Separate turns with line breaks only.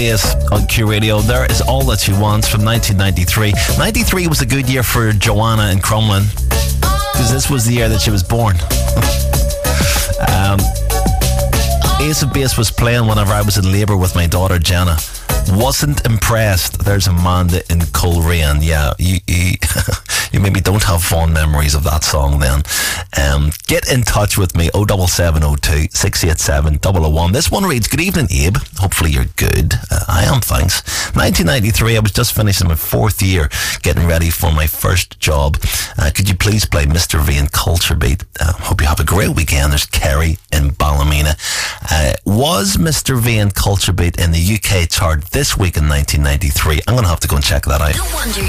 Yes, on Q Radio. There is All That She Wants from 1993. 93 was a good year for Joanna in Crumlin, because this was the year that she was born. Ace of Base was playing whenever I was in labour with my daughter Jenna. Wasn't impressed. There's Amanda in Coleraine. Yeah, you maybe don't have fond memories of that song then. Get in touch with me, 07702 687 001. This one reads, good evening, Abe. Hopefully you're good. I am, thanks. 1993, I was just finishing my 4th year, getting ready for my first job. Could you please play Mr. V and Culture Beat? Hope you have a great weekend. There's Kerry in Ballymena. Was Mr. V and Culture Beat in the UK chart this week in 1993? I'm going to have to go and check that out.
No wonder